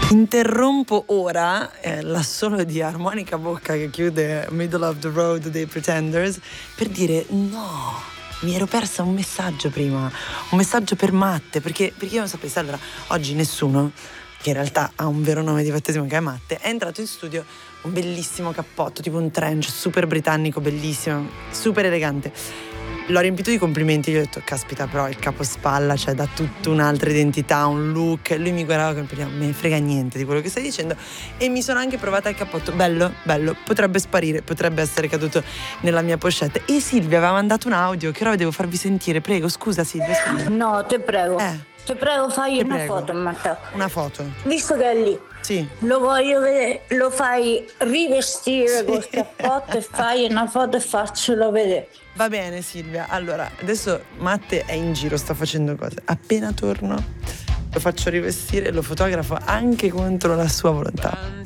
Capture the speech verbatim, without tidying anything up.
Interrompo ora eh, l'assolo di armonica bocca che chiude Middle of the Road dei Pretenders per dire no, mi ero persa un messaggio prima, un messaggio per Matte, perché, perché io non sapessi. Allora, oggi nessuno, che in realtà ha un vero nome di battesimo che è Matte, è entrato in studio un bellissimo cappotto, tipo un trench super britannico, bellissimo, super elegante. L'ho riempito di complimenti, gli ho detto caspita, però il capospalla, cioè dà tutta un'altra identità, un look. Lui mi guardava come per dire me ne frega niente di quello che stai dicendo, e mi sono anche provata il cappotto, bello, bello, potrebbe sparire, potrebbe essere caduto nella mia pochette. E Silvia aveva mandato un audio che ora devo farvi sentire, prego, scusa Silvia, scusa. No, te prego. Eh. Ti prego, fai Ti una prego. foto, Matteo. Una foto. Visto che è lì. Sì. Lo voglio vedere, lo fai rivestire Sì. col cappotto e fai una foto e faccelo vedere. Va bene Silvia, allora adesso Matte è in giro, sta facendo cose. Appena torno lo faccio rivestire e lo fotografo anche contro la sua volontà.